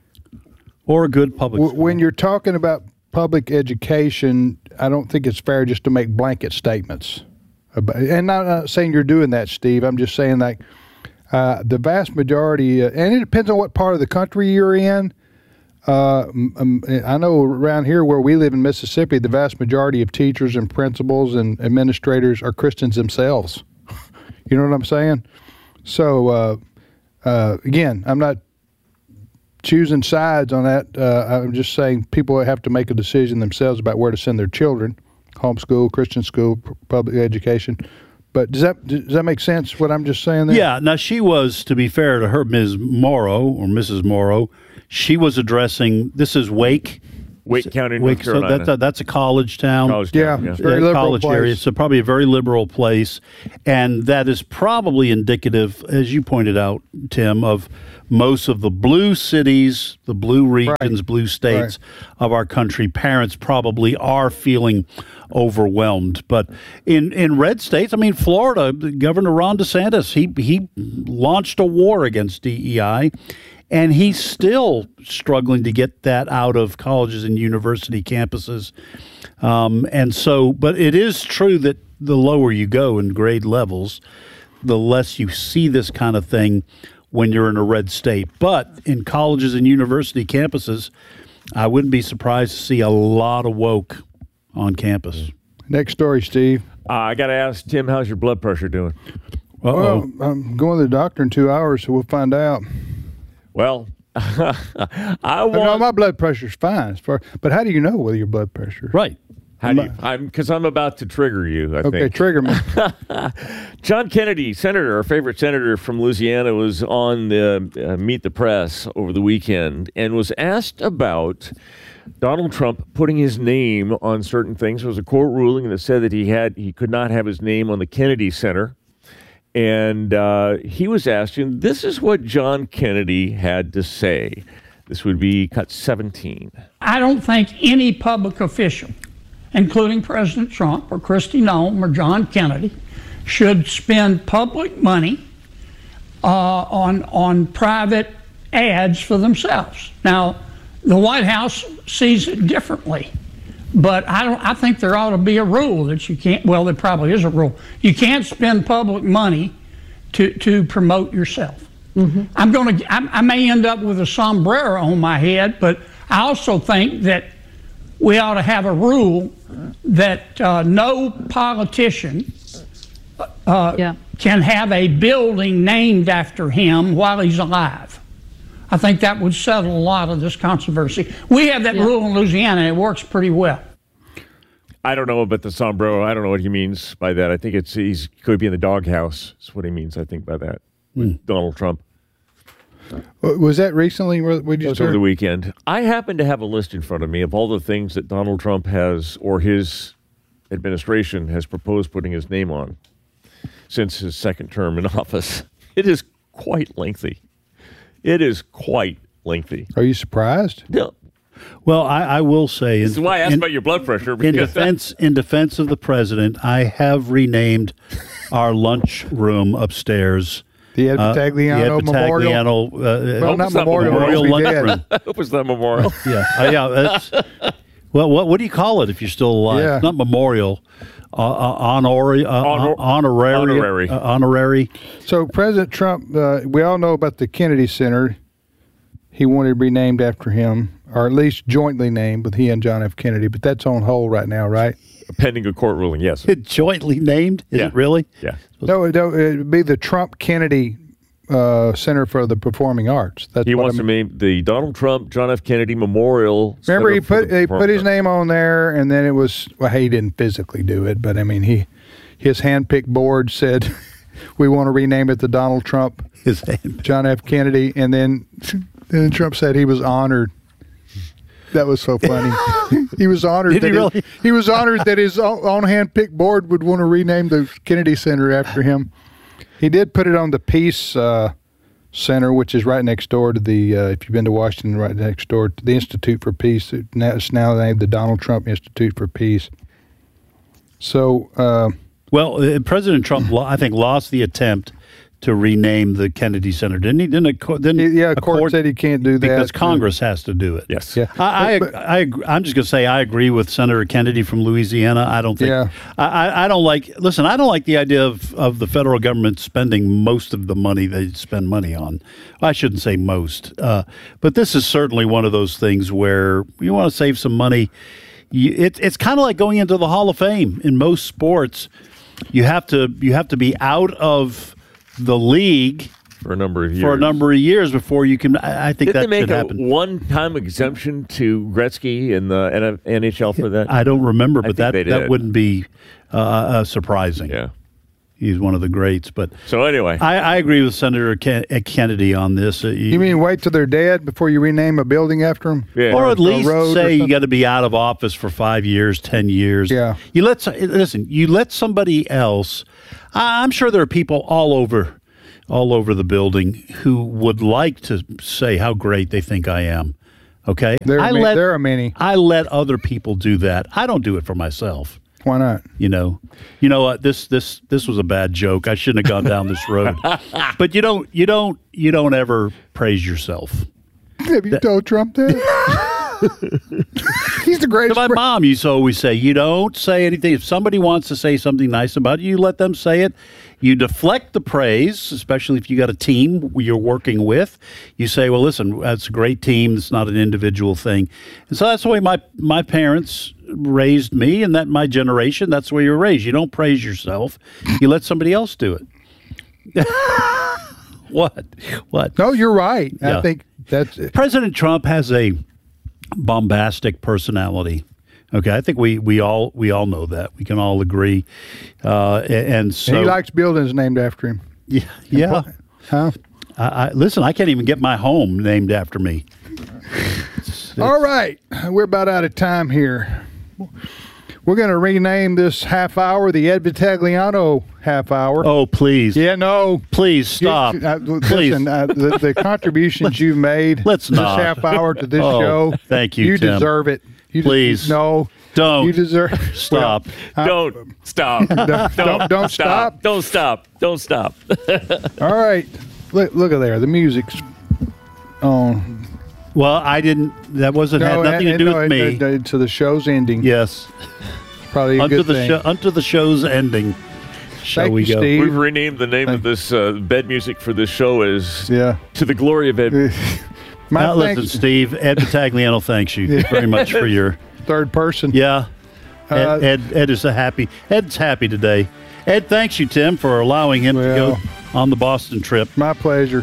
or a good public w- school. When you're talking about public education, I don't think it's fair just to make blanket statements. About, and I'm not saying you're doing that, Steve. I'm just saying like uh, the vast majority, uh, and it depends on what part of the country you're in. Uh, um, I know around here where we live in Mississippi, the vast majority of teachers and principals and administrators are Christians themselves. You know what I'm saying? So, uh, uh, again, I'm not choosing sides on that. Uh, I'm just saying people have to make a decision themselves about where to send their children, homeschool, Christian school, public education. But does that does that make sense, what I'm just saying there? Yeah. Now, she was, to be fair to her, Miz Morrow, or Missus Morrow, she was addressing, this is Wake. Wake County, Wake, North Carolina. So that's a, that's a college town. College town, yeah. Yeah, very liberal college place. area. So probably a very liberal place. And that is probably indicative, as you pointed out, Tim, of most of the blue cities, the blue regions, Right. blue states Right. of our country. Parents probably are feeling overwhelmed. But in, in red states, I mean, Florida, Governor Ron DeSantis, he he launched a war against D E I. And he's still struggling to get that out of colleges and university campuses. Um, and so, but it is true that the lower you go in grade levels, the less you see this kind of thing when you're in a red state. But in colleges and university campuses, I wouldn't be surprised to see a lot of woke on campus. Next story, Steve. Uh, I got to ask Tim, how's your blood pressure doing? Uh-oh. Well, I'm going to the doctor in two hours, so we'll find out. Well, I want. No, my blood pressure's fine. As far, but how do you know whether your blood pressure? Right. How do you, I'm because I'm about to trigger you. I Okay, think. trigger me. John Kennedy, senator, our favorite senator from Louisiana, was on the, uh, Meet the Press over the weekend and was asked about Donald Trump putting his name on certain things. There was a court ruling that said that he had he could not have his name on the Kennedy Center. And uh, he was asked, and this is what John Kennedy had to say. This would be cut seventeen. I don't think any public official, including President Trump or Kristi Noem or John Kennedy, should spend public money uh, on on private ads for themselves. Now, the White House sees it differently, but I don't. I think there ought to be a rule that you can't. Well, there probably is a rule. You can't spend public money to to promote yourself. Mm-hmm. I'm going to. I, I may end up with a sombrero on my head, but I also think that we ought to have a rule that uh, no politician uh, yeah. can have a building named after him while he's alive. I think that would settle a lot of this controversy. We have that yeah. rule in Louisiana, and it works pretty well. I don't know about the sombrero. I don't know what he means by that. I think it's he's could be in the doghouse. That's what he means, I think, by that. Mm. Donald Trump. Was that recently? We just over the weekend. I happen to have a list in front of me of all the things that Donald Trump has, or his administration has proposed putting his name on since his second term in office. It is quite lengthy. It is quite lengthy. Are you surprised? No. Well, I, I will say, this is why I asked in, about your blood pressure. In defense, in defense of the president, I have renamed our lunch room upstairs. The Ed Battagliano uh, Memorial. Uh, well, not Memorial. Memorial lunchroom. I hope it's not Memorial. yeah, uh, yeah. That's, well, what what do you call it if you're still alive? Yeah. It's not Memorial. Uh, uh, honori, uh, Honor, honorary. Honorary. Uh, honorary. So President Trump, uh, we all know about the Kennedy Center. He wanted to be named after him, or at least jointly named with he and John F. Kennedy, but that's on hold right now, right? Pending a court ruling, yes. Jointly named? Is yeah. it really? Yeah. No, it would be the Trump-Kennedy uh, Center for the Performing Arts. That's he what wants I mean. to name the Donald Trump, John F. Kennedy Memorial Center. Remember, he put the he put his name on there, and then it was, well, he didn't physically do it, but I mean, he his hand-picked board said, we want to rename it the Donald Trump, his hand. John F. Kennedy, and then... And Trump said he was honored. That was so funny. he was honored. Did that he really? His, he was honored that his own hand-picked board would want to rename the Kennedy Center after him. He did put it on the Peace uh, Center, which is right next door to the. Uh, if you've been to Washington, right next door to the Institute for Peace. It's now named the Donald Trump Institute for Peace. So, uh, well, uh, President Trump, I think, lost the attempt to rename the Kennedy Center, didn't he? Didn't a, didn't yeah, a court, court said he can't do that because Congress has to do it. Yes. Yeah. I, I, I, I'm just going to say I agree with Senator Kennedy from Louisiana. I don't think. Yeah. I, I don't like. Listen, I don't like the idea of, of the federal government spending most of the money they spend money on. I shouldn't say most, uh, but this is certainly one of those things where you want to save some money. You, it, it's kind of like going into the Hall of Fame in most sports. You have to you have to be out of the league for a number of years. For a number of years before you can, I, I think Did that they make should a happen. one-time exemption to Gretzky in the N H L for that? I don't remember, I but think that they that did. wouldn't be uh, uh, surprising. Yeah. He's one of the greats. But So anyway. I, I agree with Senator Ken- Kennedy on this. Uh, You mean wait till they're dead before you rename a building after them? Yeah. Or at a least road or say you something? got to be out of office for five years, ten years. Yeah. You let so- listen. You let somebody else. I- I'm sure there are people all over, all over the building who would like to say how great they think I am. Okay, There are I ma- let there are many. I let other people do that. I don't do it for myself. Why not? You know, you know what? This this this was a bad joke. I shouldn't have gone down this road. But you don't you don't you don't ever praise yourself. Have you told Trump that? He's the greatest. To my mom used to always say, you don't say anything. If somebody wants to say something nice about you, you let them say it. You deflect the praise, especially if you got a team you're working with. You say, well, listen, that's a great team. It's not an individual thing. And so that's the way my, my parents raised me, and that my generation, that's the way you're raised. You don't praise yourself. You let somebody else do it. What? What? No, you're right. Yeah. I think that's it. President Trump has a bombastic personality. Okay, I think we, we all we all know that. We can all agree. Uh, and, and so And he likes buildings named after him. Yeah, yeah. Huh? I, I, listen, I can't even get my home named after me. All right, we're about out of time here. We're going to rename this half hour the Ed Vitagliano half hour. Oh, please. Yeah, no. Please stop. You, uh, Please. Listen, uh, the, the contributions you've made Let's this not. half hour to this Oh, show. thank you, You Tim. deserve it. You Please. Des- no. Don't. You deserve Stop. Well, Don't stop. Don't- don't- don't stop. Don't stop. Don't stop. all right. Look, look at there. The music's on. Well, I didn't. That wasn't had nothing to and- do no, with me. it- it- So the show's ending. Yes. Probably a Unto good the thing. show, unto the show's ending. Shall Thank we you, go? Steve. We've renamed the name of this uh, bed music for this show as Yeah. To the Glory of Ed. My Now, listen, thanks- Steve. Ed Vitagliano thanks you Yeah. very much for your Third person. Yeah. Ed, Uh, Ed, Ed is a happy. Ed's happy today. Ed, thanks you, Tim, for allowing him Well, to go on the Boston trip. My pleasure.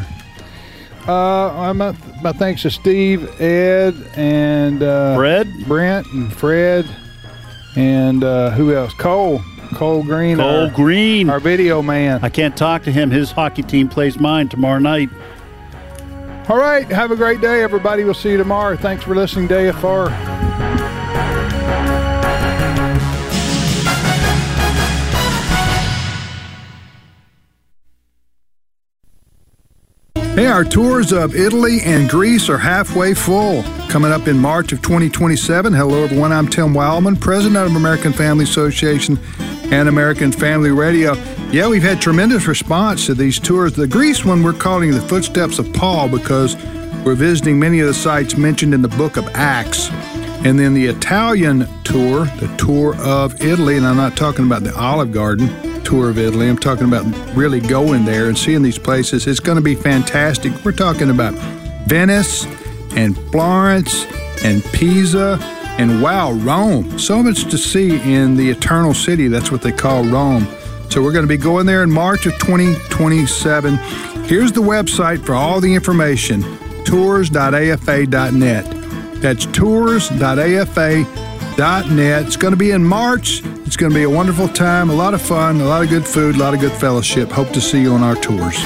Uh, my, my thanks to Steve, Ed, and uh, Fred, Brent, and Fred, and uh, who else? Cole, Cole Green, Cole our, Green, our video man. I can't talk to him. His hockey team plays mine tomorrow night. All right, have a great day, everybody. We'll see you tomorrow. Thanks for listening to A F R. Hey, our tours of Italy and Greece are halfway full. Coming up in March of twenty twenty-seven. Hello, everyone. I'm Tim Wildman, president of American Family Association and American Family Radio. Yeah, we've had tremendous response to these tours. The Greece one we're calling the Footsteps of Paul because we're visiting many of the sites mentioned in the book of Acts. And then the Italian tour, the tour of Italy, and I'm not talking about the Olive Garden tour of Italy. I'm talking about really going there and seeing these places. It's going to be fantastic. We're talking about Venice and Florence and Pisa and, wow, Rome. So much to see in the Eternal City. That's what they call Rome. So we're going to be going there in March of twenty twenty-seven. Here's the website for all the information, tours dot A F A dot net. That's tours dot A F A dot net. It's going to be in March. It's going to be a wonderful time, a lot of fun, a lot of good food, a lot of good fellowship. Hope to see you on our tours.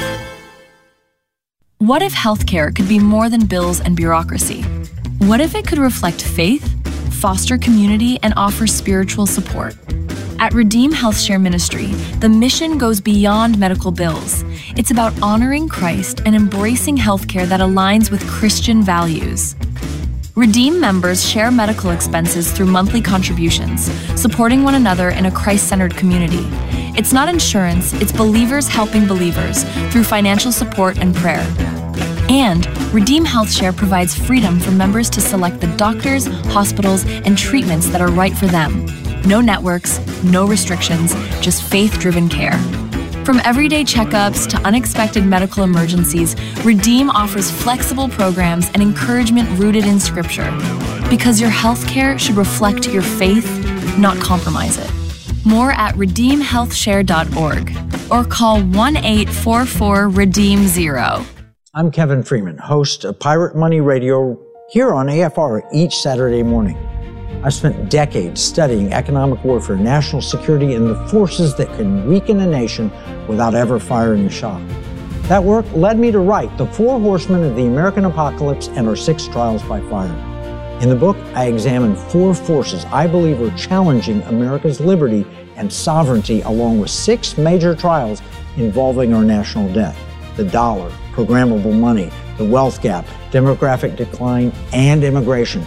What if healthcare could be more than bills and bureaucracy? What if it could reflect faith, foster community, and offer spiritual support? At Redeem HealthShare Ministry, the mission goes beyond medical bills. It's about honoring Christ and embracing healthcare that aligns with Christian values. Redeem members share medical expenses through monthly contributions, supporting one another in a Christ-centered community. It's not insurance, it's believers helping believers through financial support and prayer. And Redeem HealthShare provides freedom for members to select the doctors, hospitals, and treatments that are right for them. No networks, no restrictions, just faith-driven care. From everyday checkups to unexpected medical emergencies, Redeem offers flexible programs and encouragement rooted in Scripture. Because your health care should reflect your faith, not compromise it. More at redeem health share dot org. or call one eight four four redeem zero. I'm Kevin Freeman, host of Pirate Money Radio here on A F R each Saturday morning. I've spent decades studying economic warfare, national security, and the forces that can weaken a nation without ever firing a shot. That work led me to write The Four Horsemen of the American Apocalypse and Our Six Trials by Fire. In the book, I examine four forces I believe are challenging America's liberty and sovereignty, along with six major trials involving our national debt: the dollar, programmable money, the wealth gap, demographic decline, and immigration.